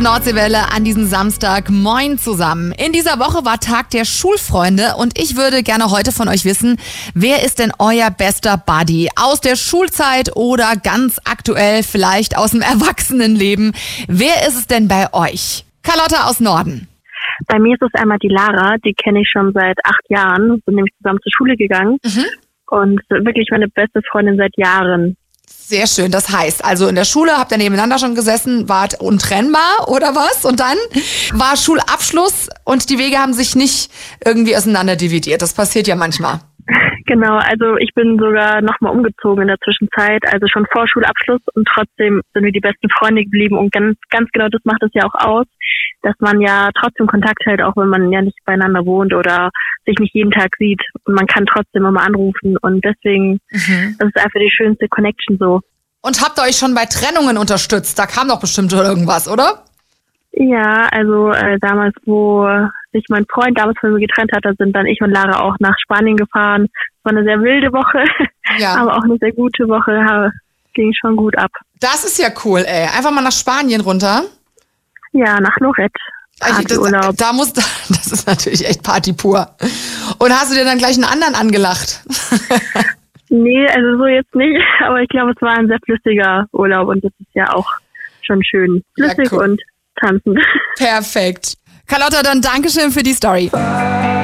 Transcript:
Nordseewelle an diesem Samstag. Moin zusammen. In dieser Woche war Tag der Schulfreunde und ich würde gerne heute von euch wissen, wer ist denn euer bester Buddy? Aus der Schulzeit oder ganz aktuell vielleicht aus dem Erwachsenenleben? Wer ist es denn bei euch? Carlotta aus Norden. Bei mir ist es einmal die Lara, die kenne ich schon seit 8 Jahren, sind nämlich zusammen zur Schule gegangen und wirklich meine beste Freundin seit Jahren. Sehr schön, das heißt, also in der Schule habt ihr nebeneinander schon gesessen, wart untrennbar oder was? Und dann war Schulabschluss und die Wege haben sich nicht irgendwie auseinander dividiert. Das passiert ja manchmal. Genau, also ich bin sogar nochmal umgezogen in der Zwischenzeit, also schon vor Schulabschluss und trotzdem sind wir die besten Freunde geblieben und ganz genau das macht es ja auch aus, dass man ja trotzdem Kontakt hält, auch wenn man ja nicht beieinander wohnt oder sich nicht jeden Tag sieht und man kann trotzdem immer anrufen und deswegen das ist einfach die schönste Connection so. Und habt ihr euch schon bei Trennungen unterstützt? Da kam doch bestimmt irgendwas, oder? Ja, also damals, wo sich mein Freund damals von mir getrennt hat, da sind dann ich und Lara auch nach Spanien gefahren. Es war eine sehr wilde Woche, aber auch eine sehr gute Woche, ging schon gut ab. Das ist ja cool, ey. Einfach mal nach Spanien runter. Ja, nach Lorette. Partyurlaub. Das ist natürlich echt Party pur. Und hast du dir dann gleich einen anderen angelacht? Nee, also so jetzt nicht, aber ich glaube, es war ein sehr flüssiger Urlaub und das ist ja auch schon schön flüssig und tanzen. Perfekt. Carlotta, dann Dankeschön für die Story.